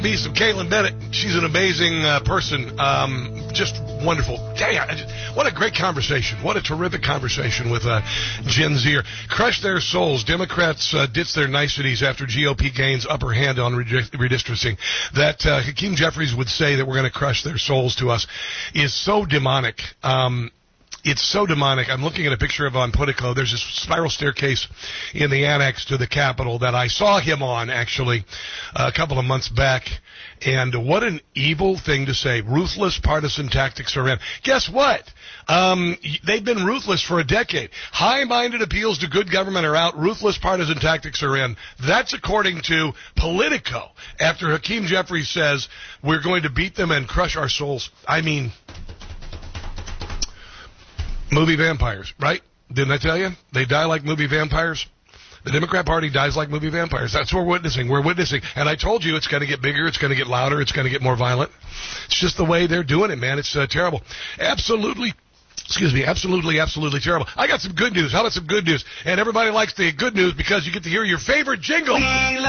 Piece of Caitlin Bennett. She's an amazing person. Just wonderful. What a great conversation. What a terrific conversation with Jen Zier. Crush their souls. Democrats ditch their niceties after GOP gains upper hand on redistricting. That Hakeem Jeffries would say that we're going to crush their souls to us is so demonic. It's so demonic. I'm looking at a picture of on Politico. There's this spiral staircase in the annex to the Capitol that I saw him on, actually, a couple of months back. And what an evil thing to say. Ruthless partisan tactics are in. Guess what? They've been ruthless for a decade. High-minded appeals to good government are out. Ruthless partisan tactics are in. That's according to Politico. After Hakeem Jeffries says, we're going to beat them and crush our souls. I mean, movie vampires, right? Didn't I tell you? They die like movie vampires. The Democrat Party dies like movie vampires. That's what we're witnessing. We're witnessing. And I told you it's going to get bigger. It's going to get louder. It's going to get more violent. It's just the way they're doing it, man. It's terrible. Absolutely terrible. I got some good news. How about some good news? And everybody likes the good news because you get to hear your favorite jingle.